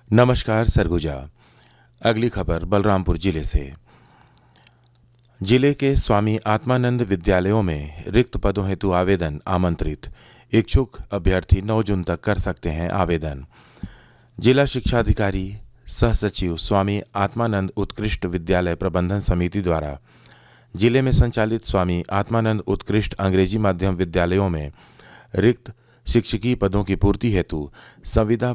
नमस्कार सरगुजा। अगली खबर बलरामपुर जिले से। जिले के स्वामी आत्मानंद विद्यालयों में रिक्त पदों हेतु आवेदन आमंत्रित। इच्छुक अभ्यर्थी 9 जून तक कर सकते हैं आवेदन। जिला शिक्षा अधिकारी सह सचिव स्वामी आत्मानंद उत्कृष्ट विद्यालय प्रबंधन समिति द्वारा जिले में संचालित स्वामी आत्मानंद उत्कृष्ट अंग्रेजी माध्यम विद्यालयों में रिक्त शिक्षकीय पदों की पूर्ति हेतु संविदा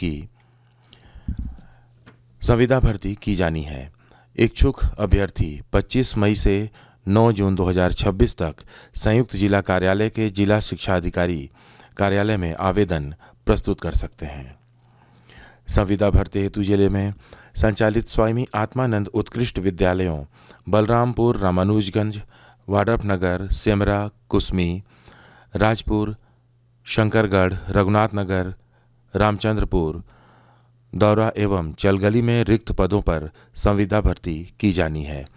भर्ती की जानी है। इच्छुक अभ्यर्थी 25 मई से 9 जून 2026 तक संयुक्त जिला कार्यालय के जिला शिक्षा अधिकारी कार्यालय में आवेदन प्रस्तुत कर सकते हैं। संविदा भर्ती हेतु जिले में संचालित स्वामी आत्मानंद उत्कृष्ट विद्यालयों बलरामपुर, रामानुजगंज, वाड्रफनगर, सेमरा, कुसमी, राजपुर, शंकरगढ़, रघुनाथनगर, रामचंद्रपुर, दौरा एवं चलगली में रिक्त पदों पर संविदा भर्ती की जानी है,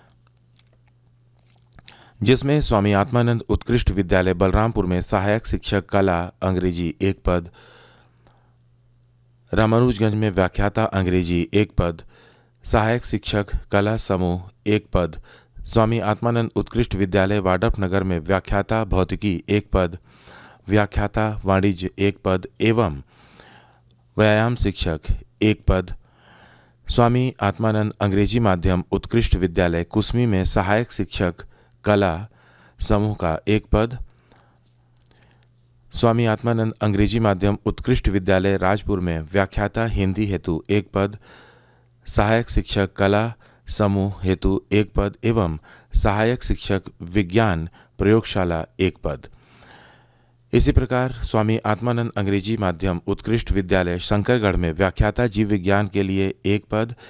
जिसमें स्वामी आत्मानंद उत्कृष्ट विद्यालय बलरामपुर में सहायक शिक्षक कला अंग्रेजी 1 पद, रामानुजगंज में व्याख्याता अंग्रेजी 1 पद, सहायक शिक्षक कला समूह 1 पद, स्वामी आत्मानंद उत्कृष्ट विद्यालय वाड्रफनगर में व्याख्याता भौतिकी 1 पद, व्याख्याता वाणिज्य 1 पद एवं व्यायाम शिक्षक 1 पद, स्वामी आत्मानंद अंग्रेजी माध्यम उत्कृष्ट विद्यालय कुसमी में सहायक शिक्षक कला समूह का 1 पद, स्वामी आत्मानंद अंग्रेजी माध्यम उत्कृष्ट विद्यालय राजपुर में व्याख्याता हिंदी हेतु 1 पद, सहायक शिक्षक कला समूह हेतु 1 पद एवं सहायक शिक्षक विज्ञान प्रयोगशाला 1 पद। इसी प्रकार स्वामी आत्मानंद अंग्रेजी माध्यम उत्कृष्ट विद्यालय शंकरगढ़ में व्याख्याता जीव विज्ञान के लिए 1 पद